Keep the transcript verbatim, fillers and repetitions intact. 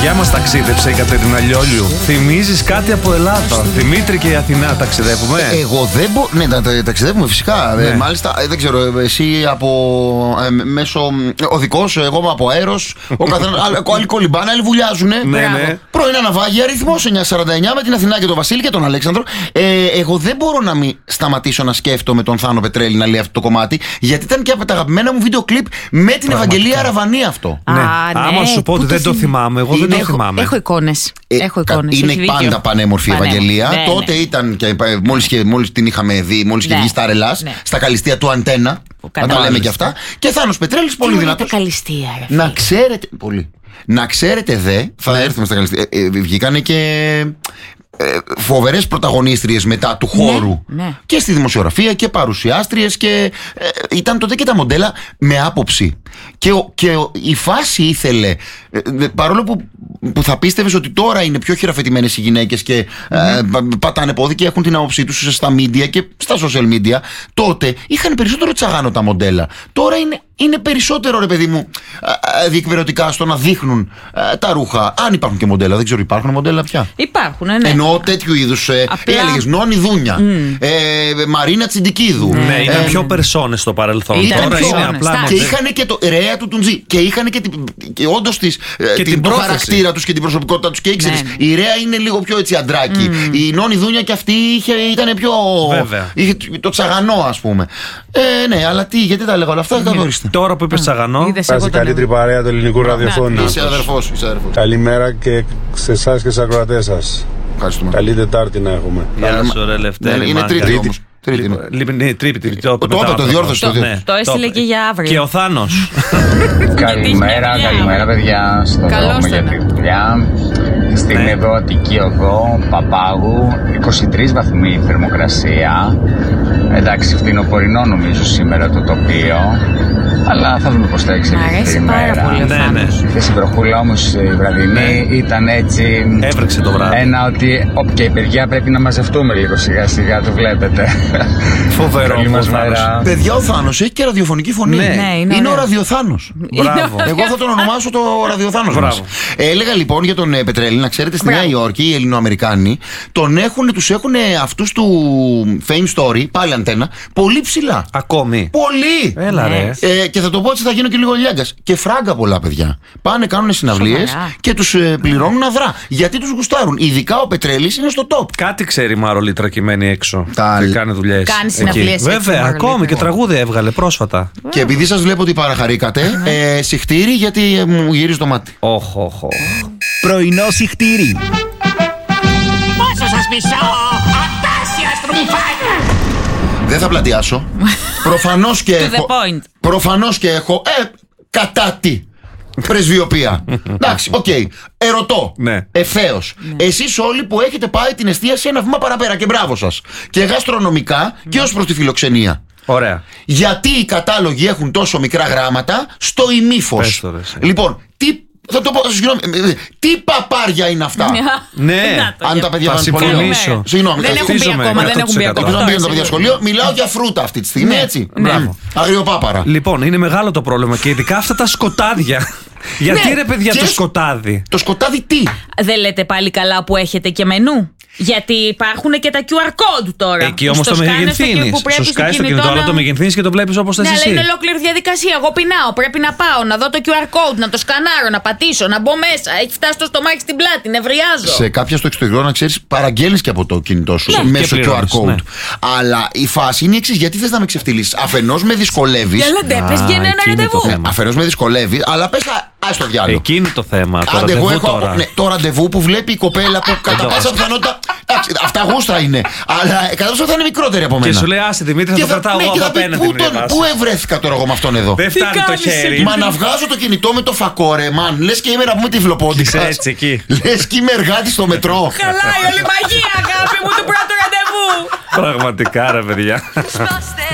Γεια μας, ταξίδεψε η Κατερίνα Λιόλιου. Θυμίζεις κάτι από Ελλάδα? Δημήτρη και η Αθηνά ταξιδεύουμε. Ε, εγώ δεν μπορώ. Ναι, τα, τα, ταξιδεύουμε φυσικά. Ναι. Ε, μάλιστα, ε, δεν ξέρω, εσύ από ε, μέσω οδικός, εγώ από αέρος. Ο καθένας. Άλλοι κολυμπάνε, άλλοι βουλιάζουν. Ναι, ναι. Πρωινά ναυάγια, αριθμός εννιακόσια σαράντα εννιά με την Αθηνά και τον Βασίλη και τον Αλέξανδρο. Ε, εγώ δεν μπορώ να μην σταματήσω να σκέφτομαι τον Θάνο Πετρέλη να λέει αυτό το κομμάτι, γιατί ήταν και από τα αγαπημένα μου βίντεο κλιπ με την Ευαγγελία Αραβανή αυτό. Ναι. Α, ναι. Άμα σου πω ότι δεν το θυμάμαι, εγώ δεν το θυμάμαι. Έχω εικόνες. Ε, Έχω εικόνες. Είναι πάντα πανέμορφη η Ευαγγελία. Ναι, Τότε ναι. ήταν και μόλις, και, μόλις την είχαμε δει, μόλις ναι. και βγει στα Ρελάς, ναι. στα καλλιστεία του Αντένα. Να τα λέμε και αυτά. Και Θάνος Πετρέλης, πολύ δυνατός. Τα καλλιστεία, ρε, να ξέρετε. Πολύ. Να ξέρετε δε, θα ναι. έρθουμε στα καλλιστεία. Ε, ε, βγήκανε και. Ε, φοβερές πρωταγωνίστριες μετά του χώρου ναι, ναι. και στη δημοσιογραφία και παρουσιάστριες και ε, ήταν τότε και τα μοντέλα με άποψη και, ο, και ο, η φάση ήθελε ε, παρόλο που, που θα πίστευες ότι τώρα είναι πιο χειραφετημένες οι γυναίκες και mm-hmm. ε, πατάνε πόδι και έχουν την άποψή τους στα media και στα social media, τότε είχαν περισσότερο τσαγάνο τα μοντέλα. Τώρα είναι Είναι περισσότερο, ρε παιδί μου, διεκπαιρεωτικά στο να δείχνουν τα ρούχα. Αν υπάρχουν και μοντέλα, δεν ξέρω, υπάρχουν μοντέλα πια. Υπάρχουν, ναι. Εννοώ τέτοιου είδους. Απλά... Έλεγες Νόνη Δούνια, mm. ε, Μαρίνα Τσιντικίδου. Ναι, ε, ήταν ε, πιο περσόνες στο παρελθόν. Ήταν Τώρα πιο, είναι απλά. Και είχαν και το ρέα του Τουντζή. Και είχαν και, και όντως τις, και την το χαρακτήρα τους και την προσωπικότητα τους. Και ήξερες, ναι. η ρέα είναι λίγο πιο έτσι αντράκι. Mm. Η Νόνη Δούνια και αυτή είχε, ήταν πιο. Βέβαια. Είχε το τσαγανό, ας πούμε. Ε, ναι, αλλά τι, γιατί τα λέγω όλα αυτά, δεν τα γνωρίζετε. Τώρα που είπες τσαγανό, είσαι καλύτερη παρέα του ελληνικού ραδιοφώνου. Είσαι αδερφός, είσαι αδερφός. Καλημέρα και σε εσάς και στους ακροατές σας. Ευχαριστούμε. Καλή Τετάρτη να έχουμε. Γεια σου, ρε Λευτέρη. Είναι τρίτη όμως. Τρίτη. Το το διόρθωσε. Το έστειλε και για αύριο. Και ο Θάνος. Καλημέρα, καλημέρα παιδιά. Στον δρόμο για τη δουλειά. Στην εδώ Αττική Οδό, Παπάγου, είκοσι τρεις βαθμοί θερμοκρασία. Εντάξει, φθινοπορεινό νομίζω σήμερα το τοπίο. Αλλά θα δούμε πώς θα εξελιχθεί η μέρα. Ναι, ναι. Και στην βροχούλα όμως η βραδινή ναι. ήταν έτσι. Έβρεξε το βράδυ. Ένα ότι όποια η παιδιά πρέπει να μαζευτούμε λίγο σιγά σιγά, το βλέπετε. Φοβερό. Παιδιά, ο Θάνος έχει και ραδιοφωνική φωνή. Ναι, ναι, είναι είναι ο Ραδιοθάνος. Μπράβο. Εγώ θα τον ονομάσω το Ραδιοθάνος μας. Έλεγα λοιπόν για τον Πετρέλη, να ξέρετε, στη Νέα Υόρκη οι Ελληνοαμερικάνοι τον έχουν, τους έχουν αυτούς του Fame Story, πάλι αντένα, πολύ ψηλά. Ακόμη. Πολύ. Έλα ρε. Ε, και θα το πω έτσι, θα γίνω και λίγο λιάγκας. Και φράγκα πολλά παιδιά. Πάνε, κάνουν συναυλίες και τους ε, πληρώνουν αδρά. Γιατί τους γουστάρουν. Ειδικά ο Πετρέλης είναι στο top. Κάτι ξέρει η Μαρολίτρα κειμένη έξω. Τα... Και κάνει δουλειές. Κάνει συναυλίες. Βέβαια, ακόμη και τραγούδι έβγαλε πρόσφατα. Και επειδή σας βλέπω ότι παραχαρήκατε, ε, συχτήρι γιατί ε, μου γυρίζει το μάτι. Όχ, όχ, όχ. Πρωινό συχτήρι. Πόσο σας μισώ, απέσια στρουμφάκια. Δεν θα πλατιάσω. Προφανώς και έχω. Προφανώς και έχω. Ε, κατά τι. Πρεσβειοποία. Εντάξει, οκ. Okay. Ερωτώ. Ναι. Ευθέως. Ναι. Εσείς όλοι που έχετε πάει την εστίαση ένα βήμα παραπέρα και μπράβο σας. Και γαστρονομικά ναι. και ως προς τη φιλοξενία. Ωραία. Γιατί οι κατάλογοι έχουν τόσο μικρά γράμματα στο ημίφος. Λοιπόν, τι. Θα το πω, συγγνώμη, τι παπάρια είναι αυτά. Ναι, αν τα παιδιά θα συμφωνήσω. Συγγνώμη, δεν έχουν μπει ακόμα, δεν έχουν μπει ακόμα. Δεν πήγαν τα παιδιά σχολείο, μιλάω για φρούτα αυτή τη στιγμή, έτσι. Μπράβο. Αγριοπάπαρα. Λοιπόν, είναι μεγάλο το πρόβλημα και ειδικά αυτά τα σκοτάδια. Γιατί ρε παιδιά το σκοτάδι. Το σκοτάδι τι. Δεν λέτε πάλι καλά που έχετε και μενού. Γιατί υπάρχουν και τα κιου αρ code τώρα. Εκεί όμως το μεγενθύνεις. Σου σκάει στο κινητό, αλλά το μεγενθύνεις και το βλέπεις όπως θες εσύ. Ναι, αλλά είναι ολόκληρη διαδικασία. Εγώ πεινάω. Πρέπει να πάω, να δω το κιου αρ code, να το σκανάρω, να πατήσω, να μπω μέσα. Έχει φτάσει το στομάχι στην πλάτη, νευριάζω. Σε κάποια στο εξωτερικό, να ξέρεις, παραγγέλνεις και από το κινητό σου ναι. μέσω κιου αρ code. Ναι. Αλλά η φάση είναι η εξής. Γιατί θες να με ξεφτυλίσεις. Αφενός με δυσκολεύεις. Γελαντέ, πες βγαίνει ένα ραντεβού. Αφενός με δυσκολεύεις, αλλά πες ας το διάλογο. Εκείνη το θέμα. Το Άντε, ραντεβού έχω, τώρα. Ναι, το ραντεβού που βλέπει η κοπέλα που κατά πάσα πιθανότητα. Αυτά γούστα είναι. Αλλά κατά πάσα θα είναι μικρότερη από μένα. Και σου λέει, άσε Δημήτρη, θα το κρατάω εγώ από απέναντι. Πού ευρέθηκα τώρα εγώ με αυτόν εδώ. Δεν φτάνει το χέρι. Μα να βγάζω το κινητό με το φακόρε, μαν. Λες και είμαι να πούμε τυφλοπόντικα. Έτσι εκεί. Λες και είμαι εργάτη στο μετρό. Χαλάει όλη η μαγεία, αγάπη μου, του πρώτου ραντεβού. Πραγματικά, ρε παιδιά.